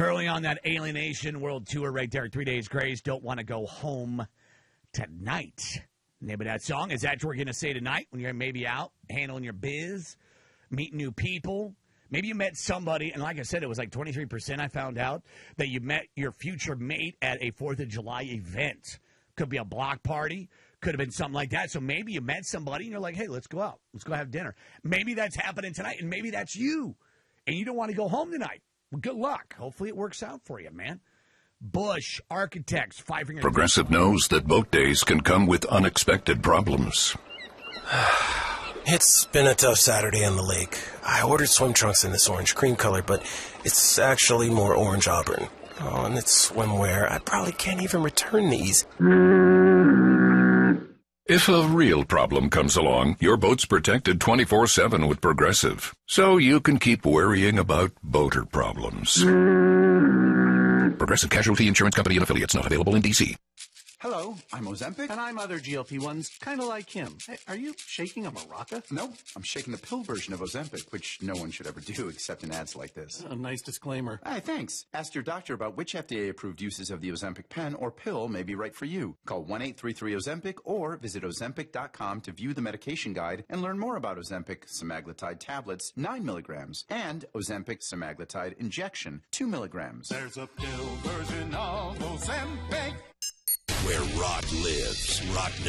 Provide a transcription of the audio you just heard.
Currently on that Alienation World Tour right there. 3 Days Grace. Don't want to go home tonight. Name of that song. Is that what we're going to say tonight when you're maybe out handling your biz, meeting new people? Maybe you met somebody, and like I said, it was like 23% I found out that you met your future mate at a 4th of July event. Could be a block party. Could have been something like that. So maybe you met somebody, and you're like, hey, let's go out. Let's go have dinner. Maybe that's happening tonight, and maybe that's you, and you don't want to go home tonight. Well, good luck. Hopefully it works out for you, man. Bush Architects, Five Finger. Progressive knows that boat days can come with unexpected problems. It's been a tough Saturday on the lake. I ordered swim trunks in this orange cream color, but it's actually more orange auburn. Oh, and it's swimwear. I probably can't even return these. If a real problem comes along, your boat's protected 24/7 with Progressive, so you can keep worrying about boater problems. Progressive Casualty Insurance Company and Affiliates, not available in D.C. Hello, I'm Ozempic. And I'm other GLP-1s, kind of like him. Hey, are you shaking a maraca? No, I'm shaking the pill version of Ozempic, which no one should ever do except in ads like this. A nice disclaimer. Hey, thanks. Ask your doctor about which FDA-approved uses of the Ozempic pen or pill may be right for you. Call 1-833-OZEMPIC or visit Ozempic.com to view the medication guide and learn more about Ozempic semaglutide tablets, 9 milligrams, and Ozempic semaglutide injection, 2 milligrams. There's a pill version of Ozempic. Where rock lives. Rock